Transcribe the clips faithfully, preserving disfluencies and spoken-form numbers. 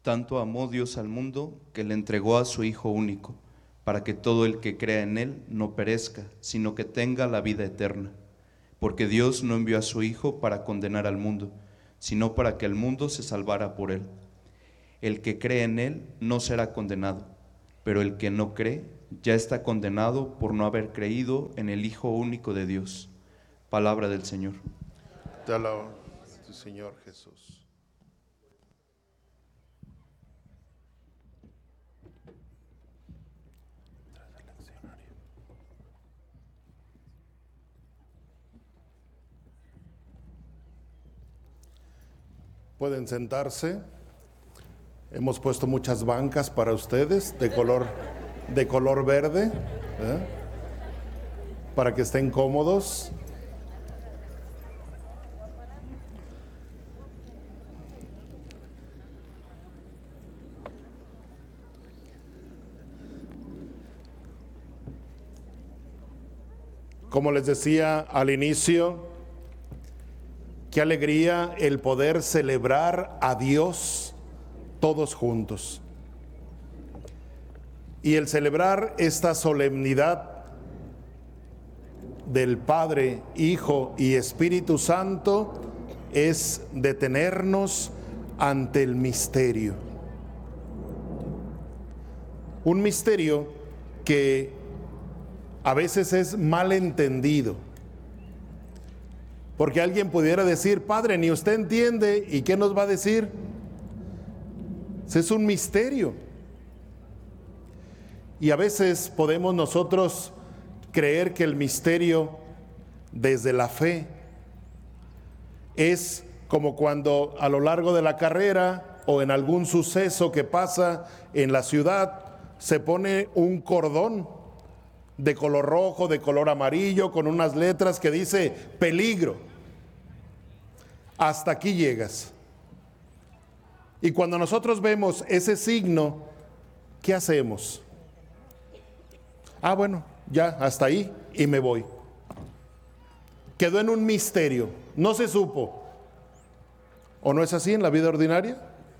Tanto amó Dios al mundo que le entregó a su Hijo único, para que todo el que crea en Él no perezca, sino que tenga la vida eterna. Porque Dios no envió a su Hijo para condenar al mundo, sino para que el mundo se salvara por Él. El que cree en Él no será condenado, pero el que no cree ya está condenado por no haber creído en el Hijo único de Dios. Palabra del Señor. Te alabo, Señor Jesús. Pueden sentarse. Hemos puesto muchas bancas para ustedes de color, de color verde, ¿eh? Para que estén cómodos. Como les decía al inicio, qué alegría el poder celebrar a Dios todos juntos. Y el celebrar esta solemnidad del Padre, Hijo y Espíritu Santo es detenernos ante el misterio. Un misterio que a veces es mal entendido. Porque alguien pudiera decir: Padre, ni usted entiende, ¿y qué nos va a decir? Es un misterio. Y a veces podemos nosotros creer que el misterio desde la fe es como cuando a lo largo de la carrera o en algún suceso que pasa en la ciudad se pone un cordón de color rojo, de color amarillo, con unas letras que dice peligro. Hasta aquí llegas. Y cuando nosotros vemos ese signo, ¿qué hacemos? Ah, bueno, ya, hasta ahí y me voy. Quedó en un misterio, no se supo. ¿O no es así en la vida ordinaria?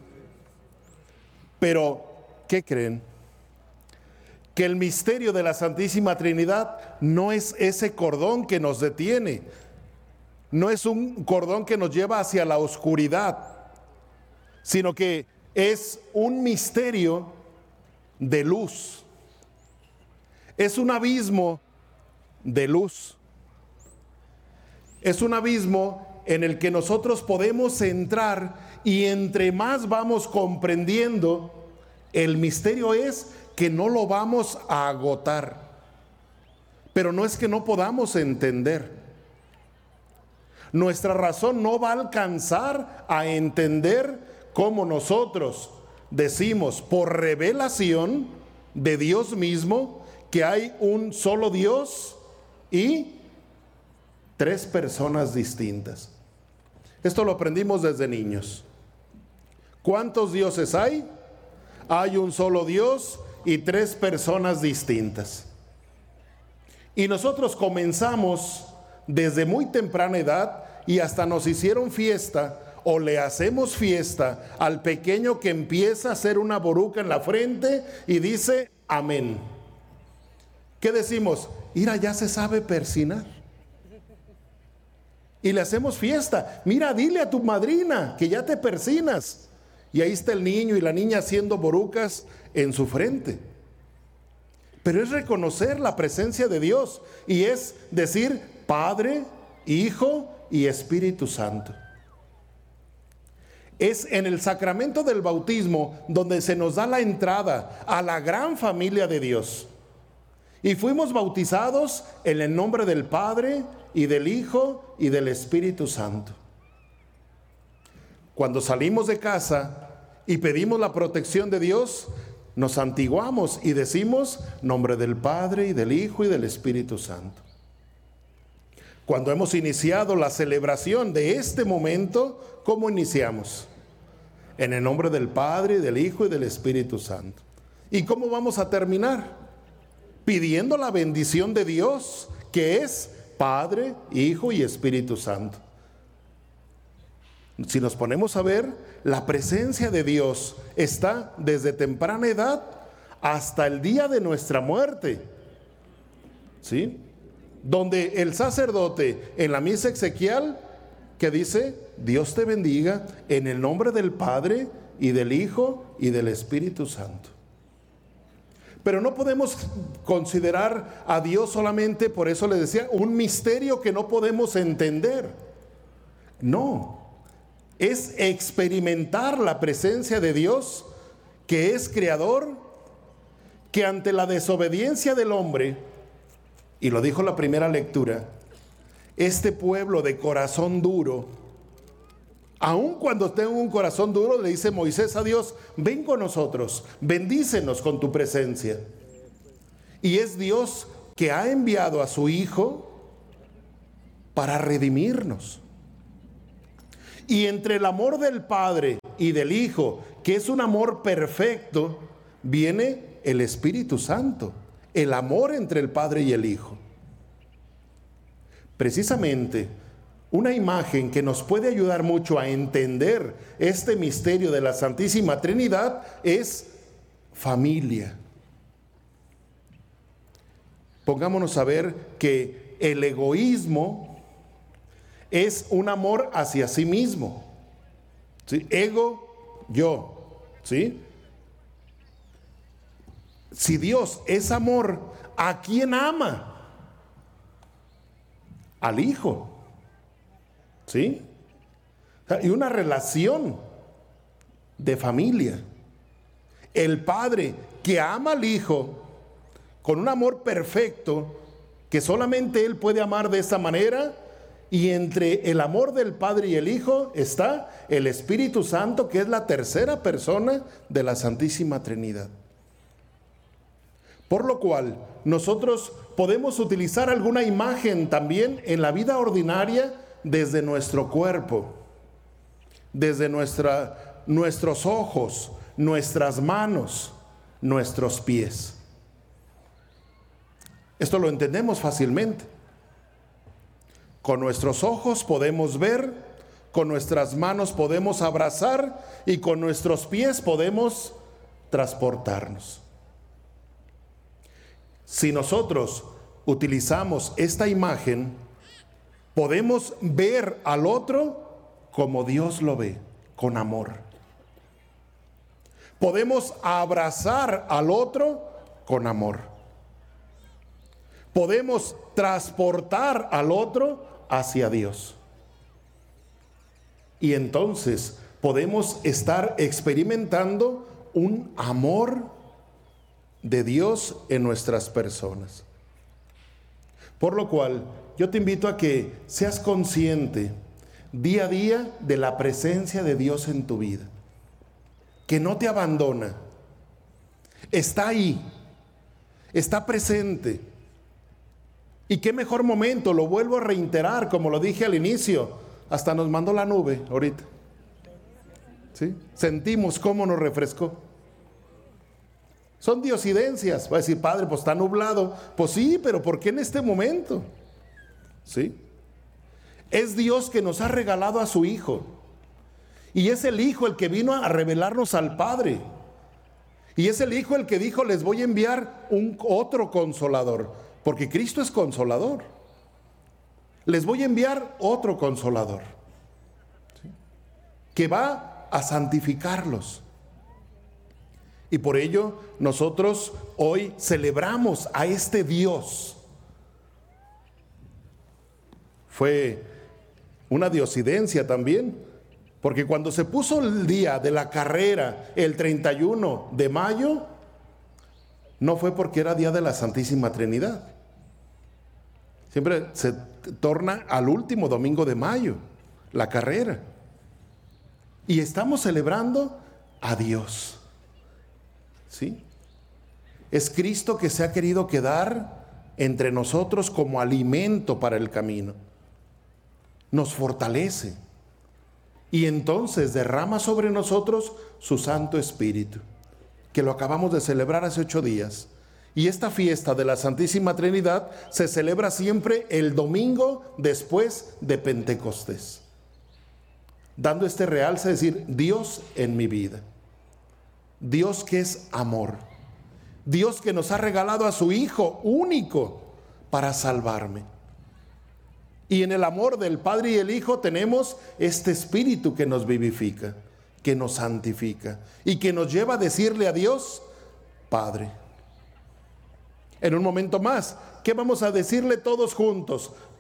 Pero, ¿qué creen? Que el misterio de la Santísima Trinidad no es ese cordón que nos detiene, no es un cordón que nos lleva hacia la oscuridad, sino que es un misterio de luz, es un abismo de luz, es un abismo en el que nosotros podemos entrar, y entre más vamos comprendiendo, el misterio es que no lo vamos a agotar, pero no es que no podamos entender. Nuestra razón no va a alcanzar a entender cómo nosotros decimos por revelación de Dios mismo que hay un solo Dios y tres personas distintas. Esto lo aprendimos desde niños. ¿Cuántos dioses hay? Hay un solo Dios y tres personas distintas. Y nosotros comenzamos desde muy temprana edad, y hasta nos hicieron fiesta o le hacemos fiesta al pequeño que empieza a hacer una boruca en la frente y dice amén. ¿Qué decimos? Mira, ya se sabe persinar. Y le hacemos fiesta. Mira, dile a tu madrina que ya te persinas. Y ahí está el niño y la niña haciendo borucas en su frente. Pero es reconocer la presencia de Dios, y es decir Padre, Hijo y Espíritu Santo. Es en el sacramento del bautismo donde se nos da la entrada a la gran familia de Dios. Y fuimos bautizados en el nombre del Padre y del Hijo y del Espíritu Santo. Cuando salimos de casa y pedimos la protección de Dios, nos santiguamos y decimos nombre del Padre y del Hijo y del Espíritu Santo. Cuando hemos iniciado la celebración de este momento, ¿cómo iniciamos? En el nombre del Padre, del Hijo y del Espíritu Santo. ¿Y cómo vamos a terminar? Pidiendo la bendición de Dios, que es Padre, Hijo y Espíritu Santo. Si nos ponemos a ver, la presencia de Dios está desde temprana edad hasta el día de nuestra muerte. ¿Sí? Donde el sacerdote en la misa exequial, que dice: Dios te bendiga en el nombre del Padre y del Hijo y del Espíritu Santo. Pero no podemos considerar a Dios solamente, por eso le decía, un misterio que no podemos entender. No, es experimentar la presencia de Dios, que es creador, que ante la desobediencia del hombre, y lo dijo la primera lectura, este pueblo de corazón duro, aun cuando tengo un corazón duro, le dice Moisés a Dios: ven con nosotros, bendícenos con tu presencia. Y es Dios que ha enviado a su Hijo para redimirnos. Y entre el amor del Padre y del Hijo, que es un amor perfecto, viene el Espíritu Santo, el amor entre el Padre y el Hijo. Precisamente, una imagen que nos puede ayudar mucho a entender este misterio de la Santísima Trinidad es familia. Pongámonos a ver que el egoísmo es un amor hacia sí mismo. ¿Sí? Ego, yo. ¿Sí? Si Dios es amor, ¿a quién ama? Al Hijo. ¿Sí? Y una relación de familia. El Padre que ama al Hijo con un amor perfecto, que solamente Él puede amar de esa manera, y entre el amor del Padre y el Hijo está el Espíritu Santo, que es la tercera persona de la Santísima Trinidad. Por lo cual, nosotros podemos utilizar alguna imagen también en la vida ordinaria desde nuestro cuerpo, desde nuestra, nuestros ojos, nuestras manos, nuestros pies. Esto lo entendemos fácilmente. Con nuestros ojos podemos ver, con nuestras manos podemos abrazar y con nuestros pies podemos transportarnos. Si nosotros utilizamos esta imagen, podemos ver al otro como Dios lo ve, con amor. Podemos abrazar al otro con amor. Podemos transportar al otro hacia Dios. Y entonces podemos estar experimentando un amor de Dios en nuestras personas. Por lo cual, yo te invito a que seas consciente día a día de la presencia de Dios en tu vida, que no te abandona, está ahí, está presente. Y qué mejor momento, lo vuelvo a reiterar, como lo dije al inicio, hasta nos mandó la nube ahorita. ¿Sí? Sentimos cómo nos refrescó. Son diosidencias. Va a decir: padre, pues está nublado. Pues sí, pero ¿por qué en este momento? ¿Sí? Es Dios que nos ha regalado a su Hijo. Y es el Hijo el que vino a revelarnos al Padre. Y es el Hijo el que dijo: les voy a enviar un otro consolador. Porque Cristo es consolador. Les voy a enviar otro consolador, ¿sí?, que va a santificarlos. Y por ello nosotros hoy celebramos a este Dios. Fue una diosidencia también, porque cuando se puso el día de la carrera, el treinta y uno de mayo, no fue porque era día de la Santísima Trinidad. Siempre se torna al último domingo de mayo, la carrera. Y estamos celebrando a Dios. ¿Sí? Es Cristo que se ha querido quedar entre nosotros como alimento para el camino. Nos fortalece. Y entonces derrama sobre nosotros su Santo Espíritu, que lo acabamos de celebrar hace ocho días. Y esta fiesta de la Santísima Trinidad se celebra siempre el domingo después de Pentecostés. dando este realce, decir, Dios en mi vida. Dios que es amor. Dios que nos ha regalado a su Hijo único para salvarme. Y en el amor del Padre y el Hijo tenemos este Espíritu que nos vivifica, que nos santifica y que nos lleva a decirle a Dios, Padre. En un momento más, ¿qué vamos a decirle todos juntos?